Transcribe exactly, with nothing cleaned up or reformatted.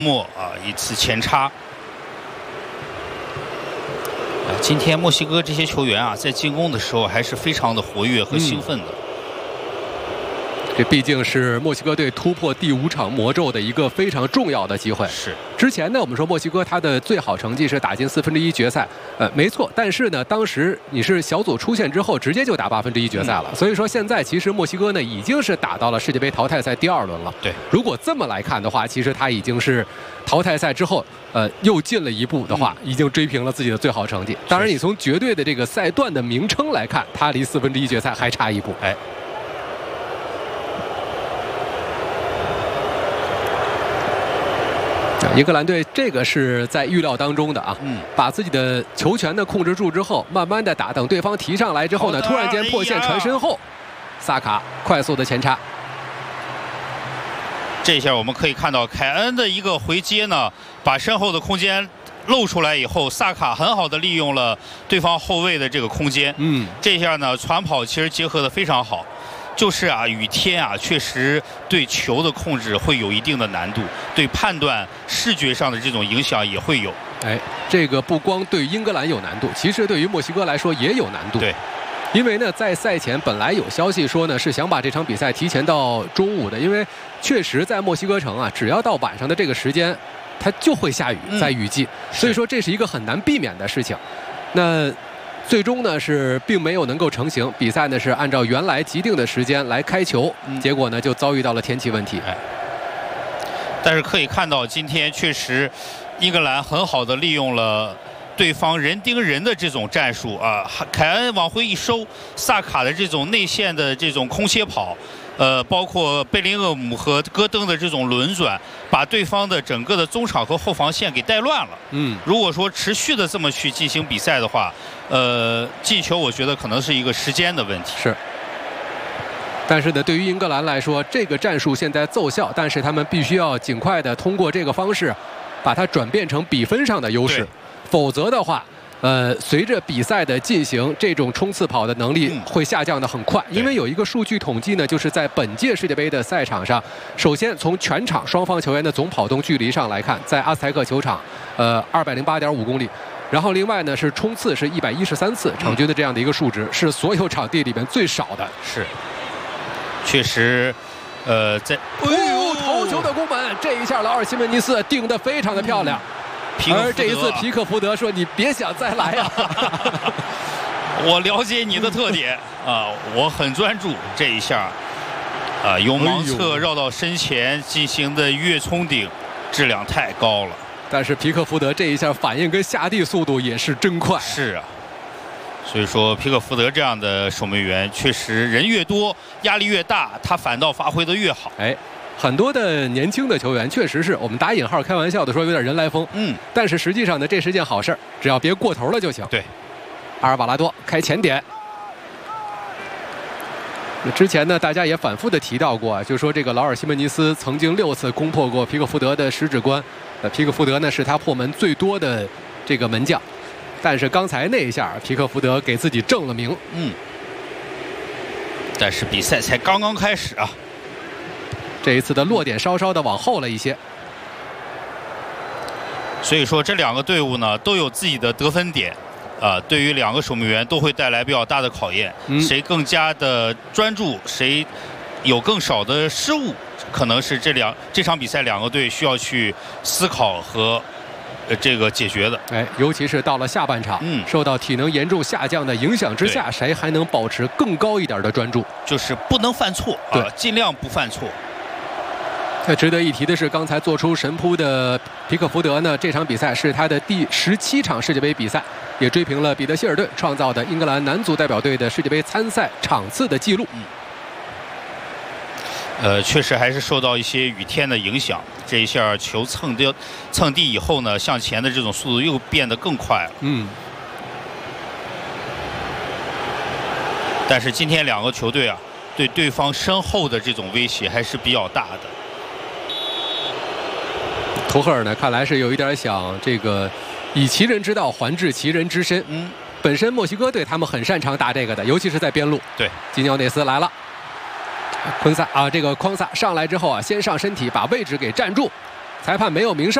莫啊一次前插。啊，今天墨西哥这些球员啊，在进攻的时候还是非常的活跃和兴奋的。嗯这毕竟是墨西哥队突破第五场魔咒的一个非常重要的机会。 是。 之前呢，我们说墨西哥他的最好成绩是打进四分之一决赛，呃，没错。但是呢，当时你是小组出线之后，直接就打八分之一决赛了。嗯、所以说现在其实墨西哥呢已经是打到了世界杯淘汰赛第二轮了。 对。 如果这么来看的话，其实他已经是淘汰赛之后，呃，又进了一步的话，嗯、已经追平了自己的最好成绩。当然，你从绝对的这个赛段的名称来看，他离四分之一决赛还差一步。 哎。 英格兰队这个是在预料当中的啊，嗯，把自己的球权呢控制住之后，慢慢的打，等对方提上来之后呢，突然间破线传身后，萨卡快速的前插。 这下我们可以看到凯恩的一个回接呢，把身后的空间露出来以后，萨卡很好的利用了对方后卫的这个空间，嗯，这下呢传跑其实结合的非常好。 就是啊，雨天啊，确实对球的控制会有一定的难度，对判断视觉上的这种影响也会有。 哎，这个不光对英格兰有难度，其实对于墨西哥来说也有难度。 对， 因为呢，在赛前本来有消息说呢，是想把这场比赛提前到中午的，因为确实在墨西哥城啊，只要到晚上的这个时间，它就会下雨，在雨季，嗯、所以说这是一个很难避免的事情。那 最终呢是并没有能够成型，比赛呢是按照原来既定的时间来开球，嗯、结果呢就遭遇到了天气问题。 哎，但是可以看到今天确实，英格兰很好的利用了对方人盯人的这种战术啊，凯恩往回一收，萨卡的这种内线的这种空切跑。 呃，包括贝林厄姆和戈登的这种轮转，把对方的整个的中场和后防线给带乱了。嗯，如果说持续的这么去进行比赛的话，呃，进球我觉得可能是一个时间的问题。 是。但是呢，对于英格兰来说，这个战术现在奏效，但是他们必须要尽快的通过这个方式，把它转变成比分上的优势，否则的话。 呃，随着比赛的进行，这种冲刺跑的能力会下降的很快，因为有一个数据统计呢，就是在本届世界杯的赛场上，首先从全场双方球员的总跑动距离上来看，在阿斯泰克球场，呃，二百零八点五公里，然后另外呢是冲刺是一百一十三次，场均的这样的一个数值是所有场地里面最少的。 是，确实，呃，在哦，头球的攻门，这一下劳尔·西门尼斯顶得非常的漂亮。 而这一次，皮克福德说：“你别想再来啊！ 我了解你的特点啊，我很专注。这一下，啊，由盲侧绕到身前进行的越冲顶，质量太高了。 但是皮克福德这一下反应跟下地速度也是真快。 是啊，所以说皮克福德这样的守门员，确实人越多，压力越大，他反倒发挥的越好。 哎。 很多的年轻的球员确实是我们打引号开玩笑的说有点人来疯，嗯，但是实际上呢，这是件好事，只要别过头了就行。 对， 阿尔瓦拉多开前点。那之前呢，大家也反复的提到过，就说这个劳尔·西门尼斯曾经六次攻破过皮克福德的十指关，呃，皮克福德呢是他破门最多的这个门将，但是刚才那一下，皮克福德给自己正了名，嗯， 但是比赛才刚刚开始啊。 这一次的落点稍稍的往后了一些， 所以说这两个队伍呢都有自己的得分点，啊、呃，对于两个守门员都会带来比较大的考验。嗯、谁更加的专注，谁有更少的失误，可能是这两这场比赛两个队需要去思考和呃这个解决的。 哎，尤其是到了下半场，嗯，受到体能严重下降的影响之下，谁还能保持更高一点的专注？ 就是不能犯错，啊、呃，尽量不犯错。 那值得一提的是，刚才做出神扑的皮克福德呢，这场比赛是他的第十七场世界杯比赛，也追平了彼得希尔顿创造的英格兰男足代表队的世界杯参赛场次的记录。嗯， 呃，确实还是受到一些雨天的影响，这一下球蹭掉蹭地以后呢，向前的这种速度又变得更快了。嗯。但是今天两个球队啊，对对方身后的这种威胁还是比较大的。 图赫尔呢，看来是有一点想这个以其人之道还治其人之身。嗯，本身墨西哥队他们很擅长打这个的，尤其是在边路。 对， 基尼奥内斯来了，昆萨啊，这个匡萨上来之后啊，先上身体把位置给站住， 裁判没有鸣哨。